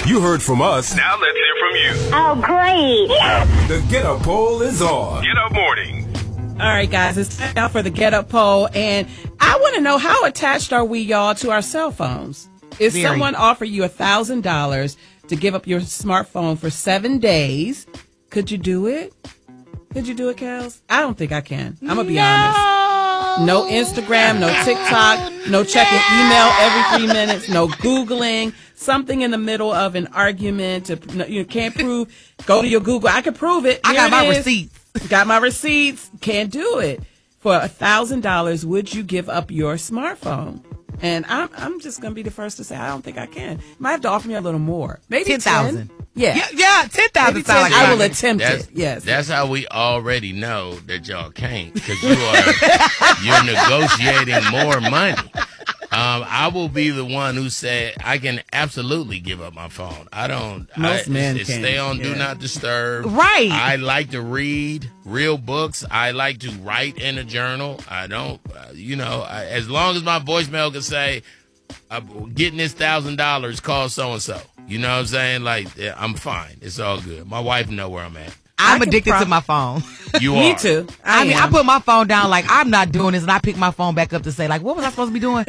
You heard from us. Now let's hear from you. Oh, great. Yes. The Get Up poll is on. Get Up Morning. All right, guys, it's time now for the Get Up poll, and I want to know, how attached are we, y'all, to our cell phones? If someone offered you $1,000 to give up your smartphone for 7 days, could you do it? Could you do it, Kels? I don't think I can. I'm going to be honest. No Instagram, no TikTok, no checking email every 3 minutes, no Googling, something in the middle of an argument. You can't prove. Go to your Google. I can prove it. I got my receipts. Got my receipts. Can't do it. For $1,000, would you give up your smartphone? And I'm just going to be the first to say I don't think I can. You might have to offer me a little more. Maybe 10,000. Yeah, 10,000. I will attempt it. Yes. That's how we already know that y'all can't, because you're negotiating more money. I will be the one who said I can absolutely give up my phone. I don't. Most men can. Stay on Do Not Disturb. Right. I like to read real books. I like to write in a journal. I don't. As long as my voicemail can say, "Getting this $1,000, call so and so." You know what I'm saying? Like, I'm fine. It's all good. My wife know where I'm at. I'm addicted to my phone. You are. Me too. I put my phone down like I'm not doing this, and I pick my phone back up to say, like, what was I supposed to be doing?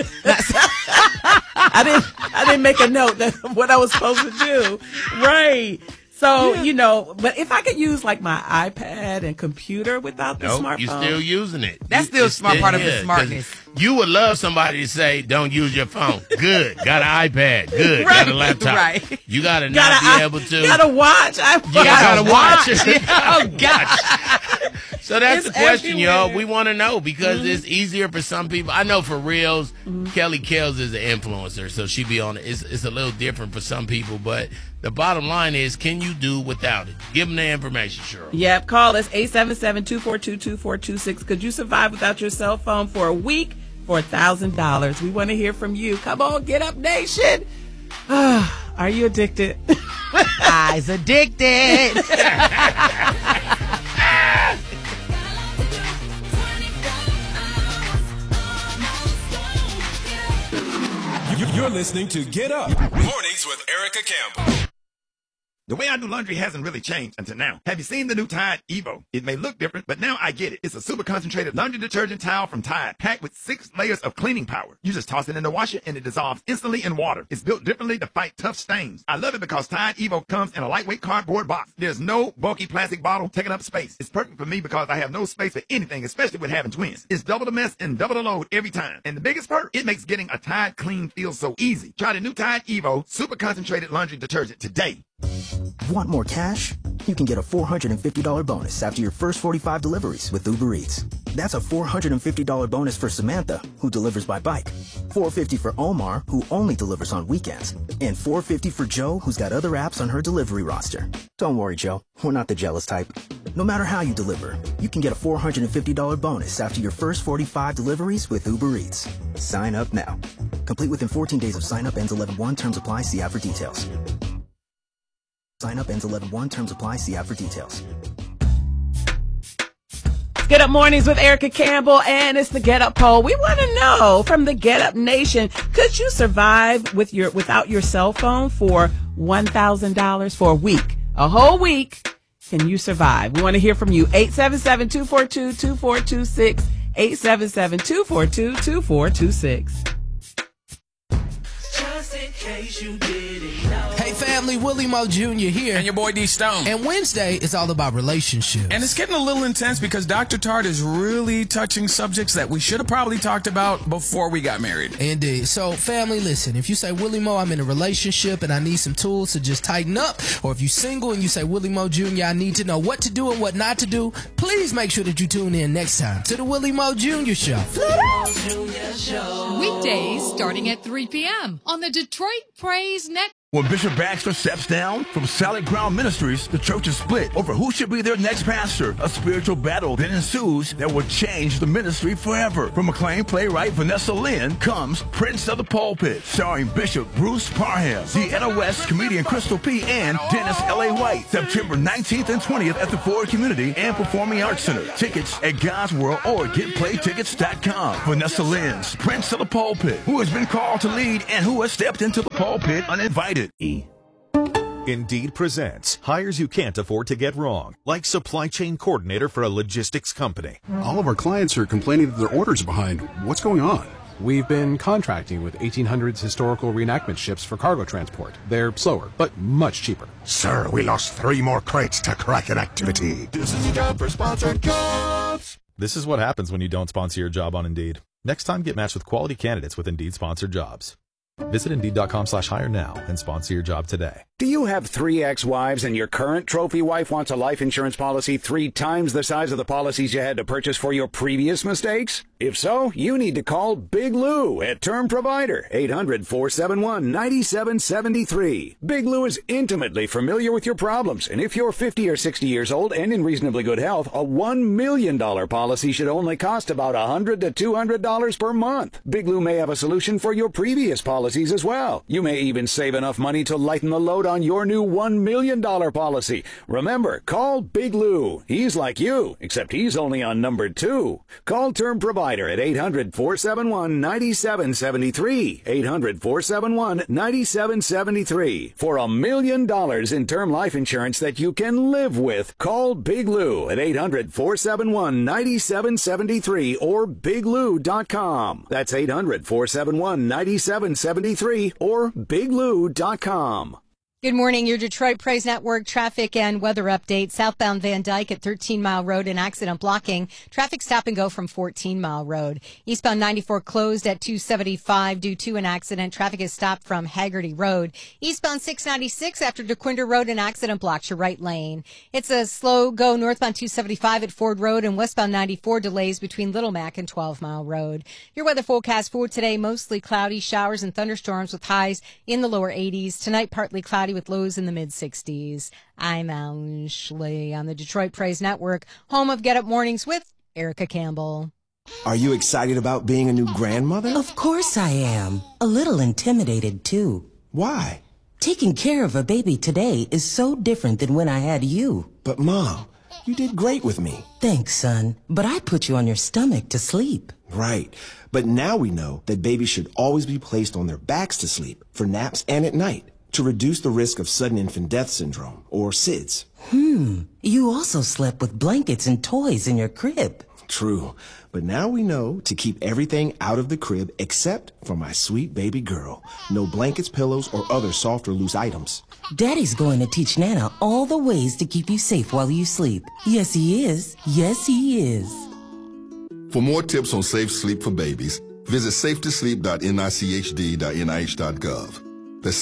I didn't make a note that what I was supposed to do. Right. So, but if I could use like my iPad and computer without the smartphone. You're still using it. That's still a smart part of the smartness. You would love somebody to say, don't use your phone. Good. Got an iPad. Good. Got a laptop. Right. You got to not be able to. Got to watch. You got to watch. Oh, gosh. So that's the question, y'all. We want to know because it's easier for some people. I know for reals, Kelly Kels is an influencer, so she be on it. It's a little different for some people, but the bottom line is, can you do without it? Give them the information, Cheryl. Yep. Call us 877-242-2426. Could you survive without your cell phone for a week for $1,000? We want to hear from you. Come on, Get Up Nation. Are you addicted? I's addicted. You're listening to Get Up Mornings with Erica Campbell. The way I do laundry hasn't really changed until now. Have you seen the new Tide Evo? It may look different, but now I get it. It's a super concentrated laundry detergent towel from Tide, packed with 6 layers of cleaning power. You just toss it in the washer and it dissolves instantly in water. It's built differently to fight tough stains. I love it because Tide Evo comes in a lightweight cardboard box. There's no bulky plastic bottle taking up space. It's perfect for me because I have no space for anything, especially with having twins. It's double the mess and double the load every time. And the biggest perk, it makes getting a Tide clean feel so easy. Try the new Tide Evo super concentrated laundry detergent today. Want more cash? You can get a $450 bonus after your first 45 deliveries with Uber Eats. That's a $450 bonus for Samantha, who delivers by bike, $450 for Omar, who only delivers on weekends, and $450 for Joe, who's got other apps on her delivery roster. Don't worry, Joe. We're not the jealous type. No matter how you deliver, you can get a $450 bonus after your first 45 deliveries with Uber Eats. Sign up now. Complete within 14 days of sign up. Ends 11/1. Terms apply. See app for details. Sign up ends 11/1. Terms apply. See app for details. Get Up Mornings with Erica Campbell, and it's the Get Up poll. We want to know from the Get Up Nation, could you survive without your cell phone for $1,000 for a week? A whole week. Can you survive? We want to hear from you. 877-242-2426. 877-242-2426. Just in case you didn't know. Hey family, Willie Mo Jr. here. And your boy D Stone. And Wednesday is all about relationships. And it's getting a little intense because Dr. Tart is really touching subjects that we should have probably talked about before we got married. Indeed. So family, listen, if you say, Willie Mo, I'm in a relationship and I need some tools to just tighten up, or if you're single and you say, Willie Mo Jr., I need to know what to do and what not to do, please make sure that you tune in next time to the Willie Mo Jr. Show. Weekdays starting at 3 p.m. on the Detroit Praise Network. When Bishop Baxter steps down from Solid Ground Ministries, the church is split over who should be their next pastor. A spiritual battle then ensues that will change the ministry forever. From acclaimed playwright Vanessa Lynn comes Prince of the Pulpit, starring Bishop Bruce Parham, Deanna West, comedian Crystal P., and Dennis L.A. White. September 19th and 20th at the Ford Community and Performing Arts Center. Tickets at God's World or GetPlayTickets.com. Vanessa Lynn's Prince of the Pulpit, who has been called to lead and who has stepped into the pulpit uninvited. Indeed presents hires you can't afford to get wrong, like supply chain coordinator for a logistics company. All of our clients are complaining that their orders are behind. What's going on? We've been contracting with 1800s historical reenactment ships for cargo transport. They're slower, but much cheaper. Sir, we lost 3 more crates to Kraken activity. This is a job for sponsored jobs. This is what happens when you don't sponsor your job on Indeed. Next time, get matched with quality candidates with Indeed sponsored jobs. Visit Indeed.com/hire now and sponsor your job today. Do you have 3 ex-wives and your current trophy wife wants a life insurance policy 3 times the size of the policies you had to purchase for your previous mistakes? If so, you need to call Big Lou at Term Provider, 800-471-9773. Big Lou is intimately familiar with your problems, and if you're 50 or 60 years old and in reasonably good health, a $1 million policy should only cost about $100 to $200 per month. Big Lou may have a solution for your previous policies as well. You may even save enough money to lighten the load on your new $1 million policy. Remember, call Big Lou. He's like you, except he's only on number 2. Call Term Provider at 800-471-9773. 800-471-9773. For $1 million in term life insurance that you can live with, call Big Lou at 800-471-9773 or biglou.com. That's 800-471-9773 or biglou.com. Good morning. Your Detroit Praise Network traffic and weather update. Southbound Van Dyke at 13 Mile Road, an accident blocking. Traffic stop and go from 14 Mile Road. Eastbound 94 closed at 275 due to an accident. Traffic is stopped from Haggerty Road. Eastbound 696 after DeQuinder Road, an accident blocks your right lane. It's a slow go northbound 275 at Ford Road, and westbound 94 delays between Little Mac and 12 Mile Road. Your weather forecast for today, mostly cloudy, showers and thunderstorms with highs in the lower 80s. Tonight, partly cloudy with lows in the mid-60s. I'm Ashley on the Detroit Praise Network, home of Get Up Mornings with Erica Campbell. Are you excited about being a new grandmother? Of course I am. A little intimidated, too. Why? Taking care of a baby today is so different than when I had you. But, Mom, you did great with me. Thanks, son. But I put you on your stomach to sleep. Right. But now we know that babies should always be placed on their backs to sleep, for naps and at night, to reduce the risk of sudden infant death syndrome, or SIDS. You also slept with blankets and toys in your crib. True. But now we know to keep everything out of the crib except for my sweet baby girl. No blankets, pillows, or other soft or loose items. Daddy's going to teach Nana all the ways to keep you safe while you sleep. Yes, he is. Yes, he is. For more tips on safe sleep for babies, visit safetosleep.nichd.nih.gov. That's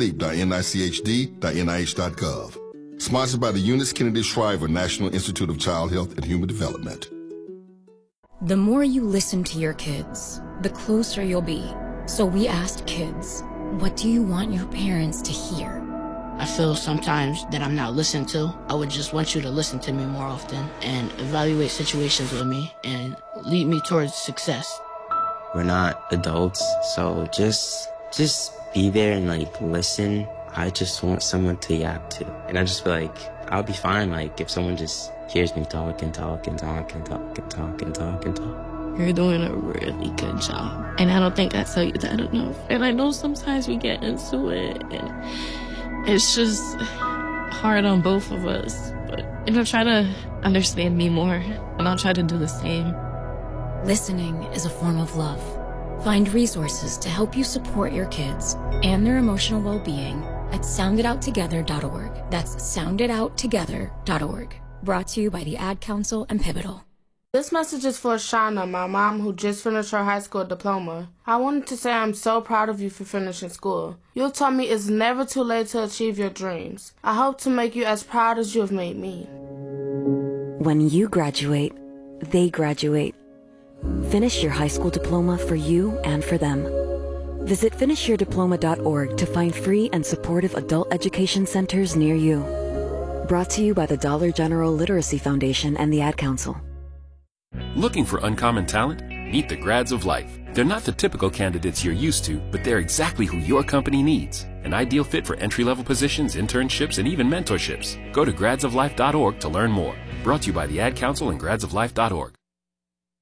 safetosleep.nichd.nih.gov. Sponsored by the Eunice Kennedy Shriver National Institute of Child Health and Human Development. The more you listen to your kids, the closer you'll be. So we asked kids, what do you want your parents to hear? I feel sometimes that I'm not listened to. I would just want you to listen to me more often and evaluate situations with me and lead me towards success. We're not adults, so just be there and listen. I just want someone to yap to. And I just feel like I'll be fine if someone just hears me talk and talk and talk and talk and talk and talk and talk. You're doing a really good job. And I don't think I tell you that enough. And I know sometimes we get into it and it's just hard on both of us. But try to understand me more and I'll try to do the same. Listening is a form of love. Find resources to help you support your kids and their emotional well-being at sounditouttogether.org. That's sounditouttogether.org. Brought to you by the Ad Council and Pivotal. This message is for Shauna, my mom who just finished her high school diploma. I wanted to say I'm so proud of you for finishing school. You taught me it's never too late to achieve your dreams. I hope to make you as proud as you have made me. When you graduate, they graduate. Finish your high school diploma for you and for them. Visit finishyourdiploma.org to find free and supportive adult education centers near you. Brought to you by the Dollar General Literacy Foundation and the Ad Council. Looking for uncommon talent? Meet the Grads of Life. They're not the typical candidates you're used to, but they're exactly who your company needs. An ideal fit for entry-level positions, internships, and even mentorships. Go to gradsoflife.org to learn more. Brought to you by the Ad Council and gradsoflife.org.